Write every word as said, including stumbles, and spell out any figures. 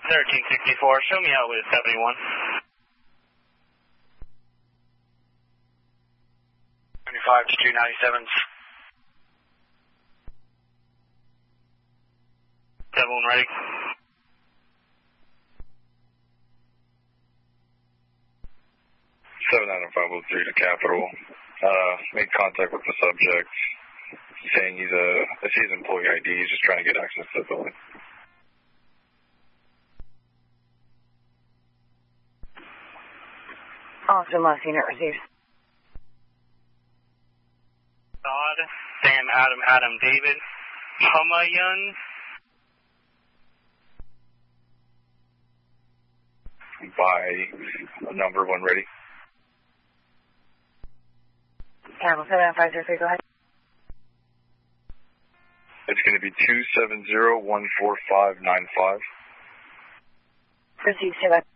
thirteen sixty-four, show me out with seventy-one. seventy-five to two ninety-sevens. seven one ready. seven nine five oh three to Capital. Uh, made contact with the subject, saying he's a, I see his employee I D, he's just trying to get access to the building. Austin, last unit received. Todd, Sam, Adam, Adam, David, Humayun. By number one ready. Capital seven nine five zero three, go ahead. It's going to be two seven zero one four five nine five. Proceed, stay by.